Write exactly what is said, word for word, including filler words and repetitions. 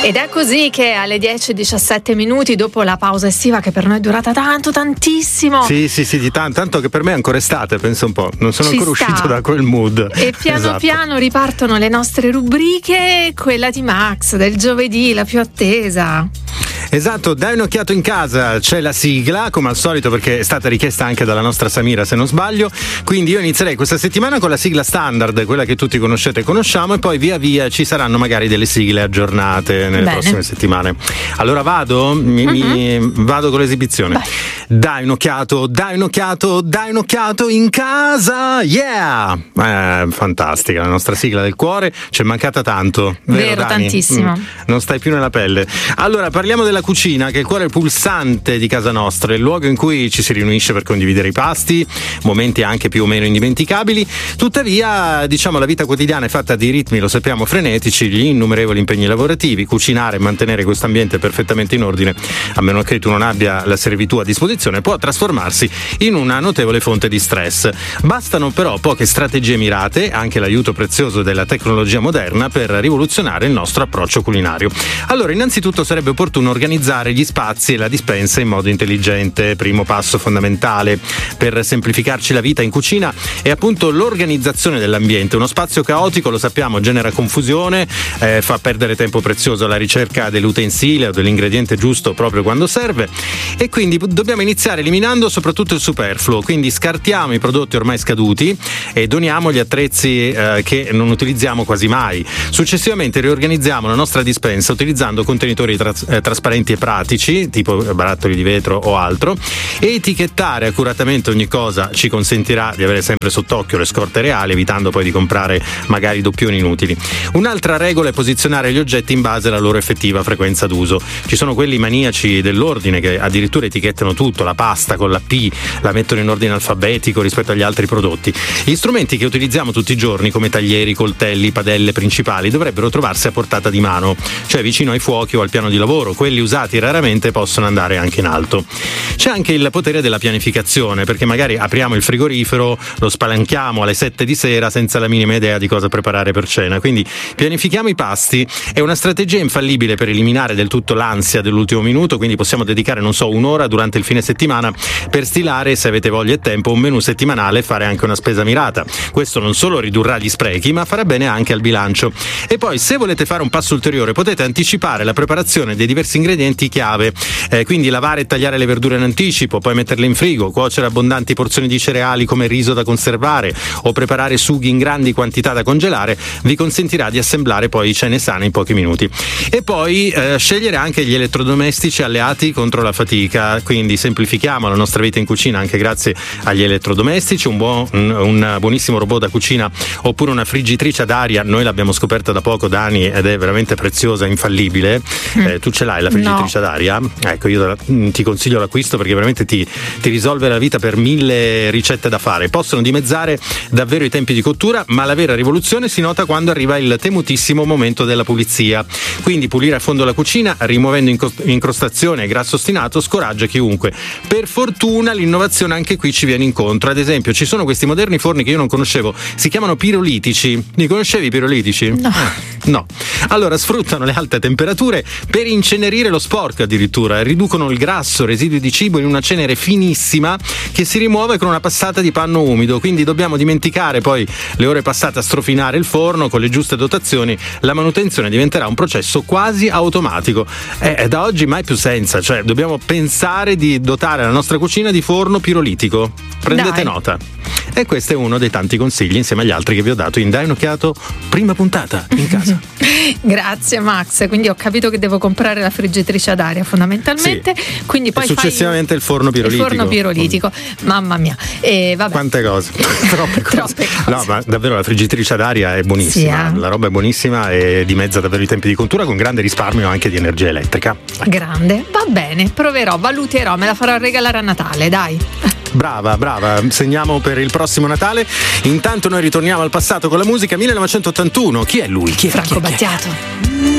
Ed è così che alle dieci e diciassette minuti, dopo la pausa estiva che per noi è durata tanto, tantissimo. Sì, sì, sì, di tanto, tanto che per me è ancora estate, penso un po'. Non sono Ci ancora sta. uscito da quel mood. E piano Esatto. piano ripartono le nostre rubriche, quella di Max, del giovedì, la più attesa. Esatto, dai un'occhiato in casa, c'è la sigla, come al solito, perché è stata richiesta anche dalla nostra Samira, se non sbaglio. Quindi io inizierei questa settimana con la sigla standard, quella che tutti conoscete e conosciamo, e poi via via ci saranno magari delle sigle aggiornate nelle Bene. prossime settimane. Allora vado? Mi, Mhm. mi- vado con l'esibizione. Vai. Dai un'occhiato, dai un'occhiato, dai un'occhiato in casa, yeah! Eh, fantastica, la nostra sigla del cuore, ci è mancata tanto. Vero, Vero, Dani? tantissimo. Mm, non stai più nella pelle. Allora, parliamo della cucina, che è il cuore pulsante di casa nostra, il luogo in cui ci si riunisce per condividere i pasti, momenti anche più o meno indimenticabili. Tuttavia, diciamo, la vita quotidiana è fatta di ritmi, lo sappiamo, frenetici, gli innumerevoli impegni lavorativi. Cucinare e mantenere questo ambiente perfettamente in ordine, a meno che tu non abbia la servitù a disposizione, può trasformarsi in una notevole fonte di stress. Bastano però poche strategie mirate, anche l'aiuto prezioso della tecnologia moderna, per rivoluzionare il nostro approccio culinario. Allora, innanzitutto sarebbe opportuno organizzare gli spazi e la dispensa in modo intelligente. Primo passo fondamentale per semplificarci la vita in cucina è appunto l'organizzazione dell'ambiente. Uno spazio caotico, lo sappiamo, genera confusione, eh, fa perdere tempo prezioso alla ricerca dell'utensile o dell'ingrediente giusto proprio quando serve, e quindi dobbiamo iniziare eliminando soprattutto il superfluo. Quindi scartiamo i prodotti ormai scaduti e doniamo gli attrezzi eh, che non utilizziamo quasi mai. Successivamente riorganizziamo la nostra dispensa utilizzando contenitori tras- eh, trasparenti e pratici, tipo barattoli di vetro o altro, e etichettare accuratamente ogni cosa ci consentirà di avere sempre sott'occhio le scorte reali, evitando poi di comprare magari doppioni inutili. Un'altra regola è posizionare gli oggetti in base alla loro effettiva frequenza d'uso. Ci sono quelli maniaci dell'ordine che addirittura etichettano tutto, la pasta con la P la mettono in ordine alfabetico rispetto agli altri prodotti. Gli strumenti che utilizziamo tutti i giorni, come taglieri, coltelli, padelle principali, dovrebbero trovarsi a portata di mano, cioè vicino ai fuochi o al piano di lavoro. Quelli usati raramente possono andare anche in alto. C'è anche il potere della pianificazione, perché magari apriamo il frigorifero, lo spalanchiamo alle sette di sera senza la minima idea di cosa preparare per cena. Quindi pianifichiamo i pasti. È una strategia infallibile per eliminare del tutto l'ansia dell'ultimo minuto, quindi possiamo dedicare, non so, un'ora durante il fine settimana per stilare, se avete voglia e tempo, un menù settimanale e fare anche una spesa mirata. Questo non solo ridurrà gli sprechi, ma farà bene anche al bilancio. E poi, se volete fare un passo ulteriore, potete anticipare la preparazione dei diversi ingredienti chiave, eh, quindi lavare e tagliare le verdure in anticipo, poi metterle in frigo, cuocere abbondanti porzioni di cereali come riso da conservare o preparare sughi in grandi quantità da congelare vi consentirà di assemblare poi cene sane in pochi minuti. E poi eh, scegliere anche gli elettrodomestici alleati contro la fatica, quindi semplifichiamo la nostra vita in cucina anche grazie agli elettrodomestici. Un, buon, un, un buonissimo robot da cucina oppure una friggitrice ad aria, noi l'abbiamo scoperta da poco, Dani, ed è veramente preziosa, infallibile. Mm. Eh, tu ce l'hai la friggitrice No. ad aria? Ecco, io la, ti consiglio l'acquisto perché veramente ti, ti risolve la vita per mille ricette da fare. Possono dimezzare davvero i tempi di cottura, ma la vera rivoluzione si nota quando arriva il temutissimo momento della pulizia. Quindi pulire a fondo la cucina, rimuovendo inco- incrostazione e grasso ostinato, scoraggia chiunque. Per fortuna l'innovazione anche qui ci viene incontro. Ad esempio, ci sono questi moderni forni che io non conoscevo, si chiamano pirolitici. Li conoscevi i pirolitici? No. No. Allora, sfruttano le alte temperature per incenerire lo sporco addirittura, e riducono il grasso, residui di cibo in una cenere finissima che si rimuove con una passata di panno umido. Quindi dobbiamo dimenticare poi le ore passate a strofinare il forno. Con le giuste dotazioni la manutenzione diventerà un processo quasi automatico. E da oggi mai più senza, cioè dobbiamo pensare di dotare la nostra cucina di forno pirolitico. Prendete Dai. nota. E questo è uno dei tanti consigli insieme agli altri che vi ho dato in Dai un'occhiato, prima puntata in casa. Grazie Max, quindi ho capito che devo comprare la friggitrice ad aria fondamentalmente, Sì. quindi poi E successivamente fai il forno pirolitico. il forno pirolitico, mamma mia. E vabbè. Quante cose, troppe cose. Troppe cose. No, ma davvero la friggitrice ad aria è buonissima, Sì, eh? la roba è buonissima e dimezza davvero i tempi di cottura con grande risparmio anche di energia elettrica. Grande, va bene, proverò, valuterò, me la farò regalare a Natale, dai. Brava, brava, segniamo per il prossimo Natale. Intanto noi ritorniamo al passato con la musica. Millenovecentottantuno, chi è lui? Chi è? Franco Chi è? Chi è? Battiato.